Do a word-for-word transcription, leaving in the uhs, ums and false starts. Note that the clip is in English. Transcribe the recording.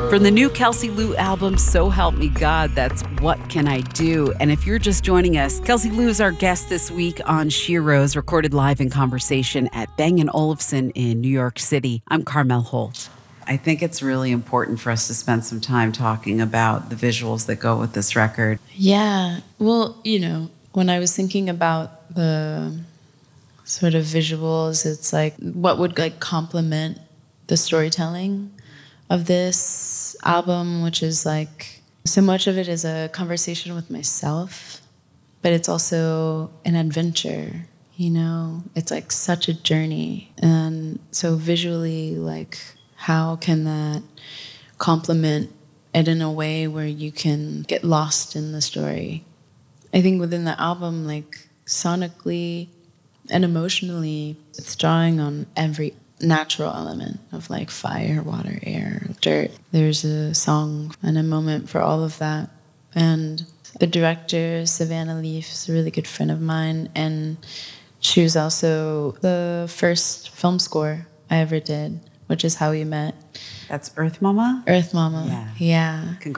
From the new Kelsey Lou album, So Help Me God, that's What Can I Do? And if you're just joining us, Kelsey Lou is our guest this week on Sheroes, recorded live in conversation at Bang and Olufsen in New York City. I'm Carmel Holt. I think it's really important for us to spend some time talking about the visuals that go with this record. Yeah. Well, you know, when I was thinking about the sort of visuals, it's like what would like complement the storytelling of this album, which is like so much of it is a conversation with myself, but it's also an adventure, you know? It's like such a journey. And so visually, like, how can that complement it in a way where you can get lost in the story? I think within the album, like sonically and emotionally, it's drawing on every natural element of like fire, water, air, dirt. There's a song and a moment for all of that. And the director, Savannah Leaf, is a really good friend of mine, and she was also the first film score I ever did, which is how we met. That's Earth Mama? Earth Mama. Yeah. Yeah.